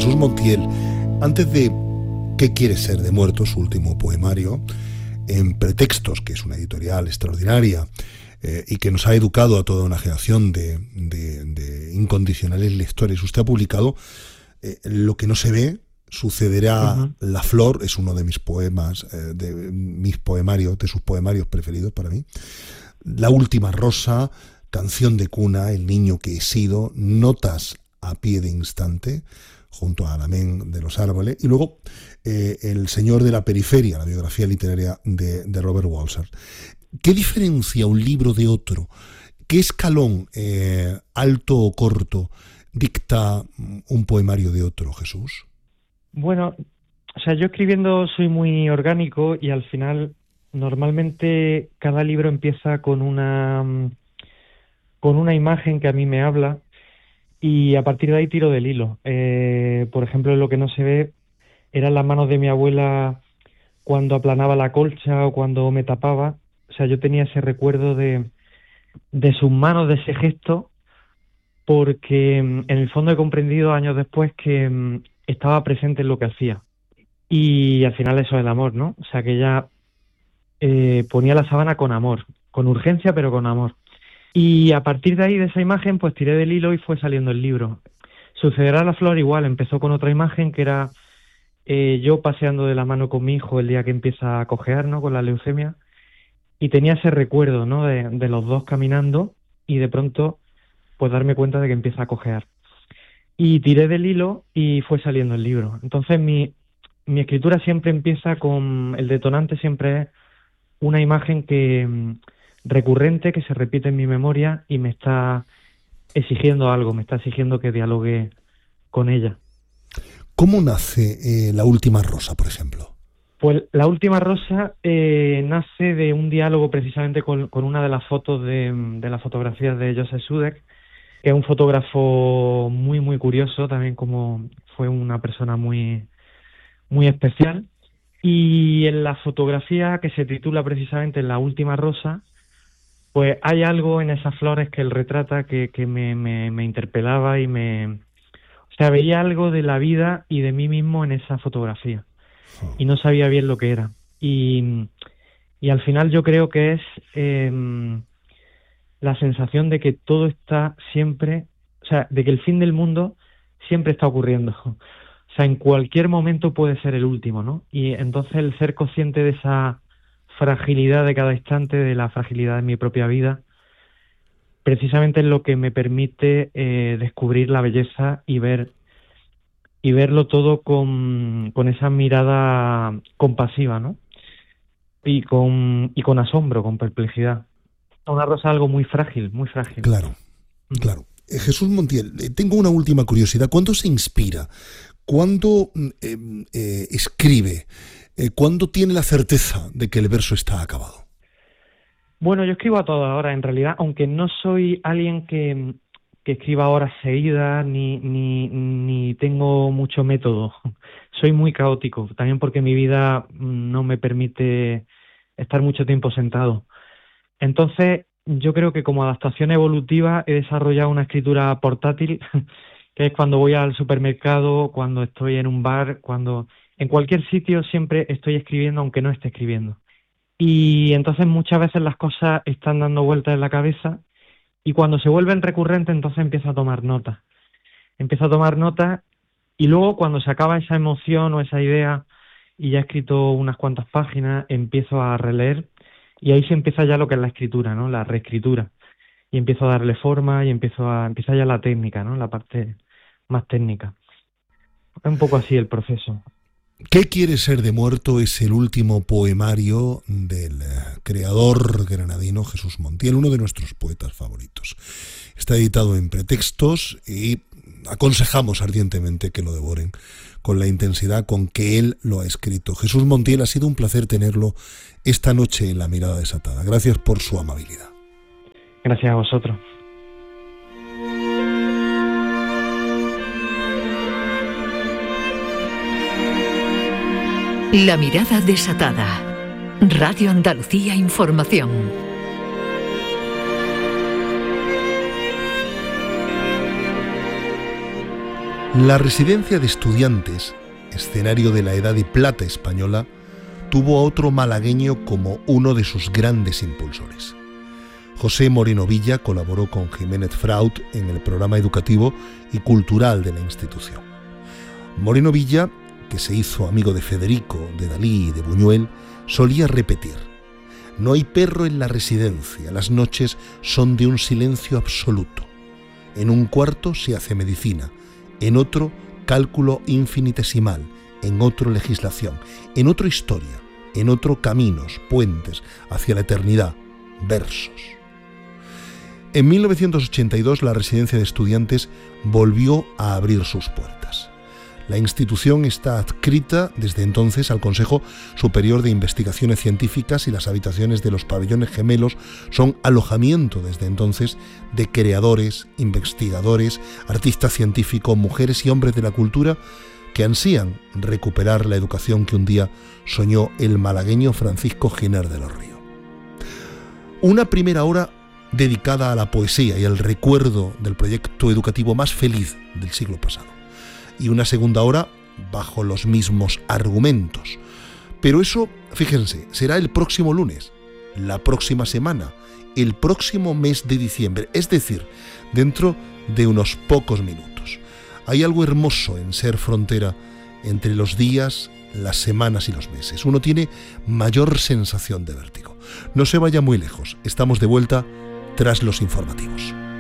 Jesús Montiel, antes de ¿Qué quiere ser de muerto?, su último poemario, en Pretextos, que es una editorial extraordinaria y que nos ha educado a toda una generación de incondicionales lectores, usted ha publicado Lo que no se ve, sucederá. La flor, es uno de mis poemas, de sus poemarios preferidos para mí. La última rosa, Canción de cuna, El niño que he sido, Notas a pie de instante, junto a Alamén de los árboles, y luego El señor de la periferia, la biografía literaria de Robert Walser. ¿Qué diferencia un libro de otro? ¿Qué escalón, alto o corto, dicta un poemario de otro, Jesús? Bueno, o sea, yo escribiendo soy muy orgánico y al final normalmente cada libro empieza con una imagen que a mí me habla y a partir de ahí tiro del hilo. Por ejemplo, Lo que no se ve eran las manos de mi abuela cuando aplanaba la colcha o cuando me tapaba. O sea, yo tenía ese recuerdo de sus manos, de ese gesto, porque en el fondo he comprendido años después que estaba presente en lo que hacía. Y al final eso es el amor, ¿no? O sea, que ella ponía la sábana con amor, con urgencia, pero con amor. Y a partir de ahí, de esa imagen, pues tiré del hilo y fue saliendo el libro. Sucederá la flor igual, empezó con otra imagen que era yo paseando de la mano con mi hijo el día que empieza a cojear, ¿no?, con la leucemia, y tenía ese recuerdo, ¿no?, de los dos caminando y de pronto pues darme cuenta de que empieza a cojear. Y tiré del hilo y fue saliendo el libro. Entonces mi escritura siempre empieza con... El detonante siempre es una imagen recurrente que se repite en mi memoria y me está exigiendo algo, me está exigiendo que dialogue con ella. ¿Cómo nace La última rosa, por ejemplo? Pues La última rosa nace de un diálogo precisamente con una de las fotos de las fotografías de Joseph Sudek, que es un fotógrafo muy, muy curioso, también como fue una persona muy, muy especial. Y en la fotografía, que se titula precisamente La última rosa, pues hay algo en esas flores que él retrata que me interpelaba y o sea, veía algo de la vida y de mí mismo en esa fotografía. Y no sabía bien lo que era. Y al final yo creo que es la sensación de que todo está siempre, o sea, de que el fin del mundo siempre está ocurriendo. O sea, en cualquier momento puede ser el último, ¿no? Y entonces el ser consciente de esa fragilidad de cada instante, de la fragilidad de mi propia vida, precisamente es lo que me permite descubrir la belleza y verlo todo con esa mirada compasiva, ¿no? Y con asombro, con perplejidad. Una rosa es algo muy frágil, muy frágil. Claro, claro. Jesús Montiel, tengo una última curiosidad. ¿Cuándo se inspira? ¿Cuándo escribe? ¿Cuándo tiene la certeza de que el verso está acabado? Bueno, yo escribo a toda hora, en realidad, aunque no soy alguien que escriba a horas seguidas, ni tengo mucho método. Soy muy caótico, también porque mi vida no me permite estar mucho tiempo sentado. Entonces, yo creo que como adaptación evolutiva he desarrollado una escritura portátil, que es cuando voy al supermercado, cuando estoy en un bar, en cualquier sitio siempre estoy escribiendo aunque no esté escribiendo. Y entonces muchas veces las cosas están dando vueltas en la cabeza y cuando se vuelven recurrentes entonces empiezo a tomar notas. Empiezo a tomar notas y luego cuando se acaba esa emoción o esa idea y ya he escrito unas cuantas páginas, empiezo a releer y ahí se empieza ya lo que es la escritura, ¿no? La reescritura. Y empiezo a darle forma y empieza ya la técnica, ¿no? La parte más técnica. Es un poco así el proceso. ¿Qué quiere ser de muerto? Es el último poemario del creador granadino Jesús Montiel, uno de nuestros poetas favoritos. Está editado en Pretextos y aconsejamos ardientemente que lo devoren con la intensidad con que él lo ha escrito. Jesús Montiel, ha sido un placer tenerlo esta noche en La Mirada Desatada. Gracias por su amabilidad. Gracias a vosotros. La Mirada Desatada. Radio Andalucía Información. La residencia de estudiantes, escenario de la Edad de Plata española, tuvo a otro malagueño como uno de sus grandes impulsores. José Moreno Villa colaboró con Jiménez Fraut en el programa educativo y cultural de la institución. Moreno Villa, que se hizo amigo de Federico, de Dalí y de Buñuel, solía repetir: no hay perro en la residencia, las noches son de un silencio absoluto. En un cuarto se hace medicina, en otro cálculo infinitesimal, en otro legislación, en otro historia, en otro caminos, puentes hacia la eternidad, versos. En 1982 la residencia de estudiantes volvió a abrir sus puertas. La institución está adscrita desde entonces al Consejo Superior de Investigaciones Científicas y las habitaciones de los pabellones gemelos son alojamiento desde entonces de creadores, investigadores, artistas científicos, mujeres y hombres de la cultura que ansían recuperar la educación que un día soñó el malagueño Francisco Giner de los Ríos. Una primera hora dedicada a la poesía y al recuerdo del proyecto educativo más feliz del siglo pasado. Y una segunda hora bajo los mismos argumentos. Pero eso, fíjense, será el próximo lunes, la próxima semana, el próximo mes de diciembre, es decir, dentro de unos pocos minutos. Hay algo hermoso en ser frontera entre los días, las semanas y los meses. Uno tiene mayor sensación de vértigo. No se vaya muy lejos, estamos de vuelta tras los informativos.